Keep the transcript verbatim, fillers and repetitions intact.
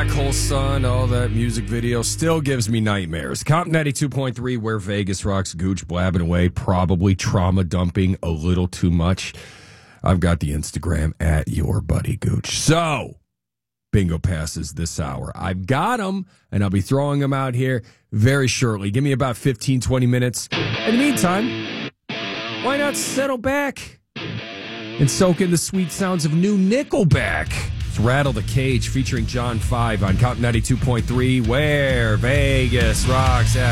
Black Hole Sun, all that music video still gives me nightmares. Comp ninety-two point three, where Vegas rocks. Gooch blabbing away, probably trauma dumping a little too much. I've got the Instagram at your buddy Gooch. So, bingo passes this hour. I've got them, and I'll be throwing them out here very shortly. Give me about fifteen, twenty minutes. In the meantime, why not settle back and soak in the sweet sounds of new Nickelback? It's Rattle the Cage featuring John five on Comp ninety-two point three, where Vegas rocks. Yeah.